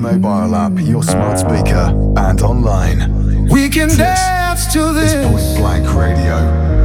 mobile app, your smart speaker, and online. We can dance to this. It's Point Blank Radio.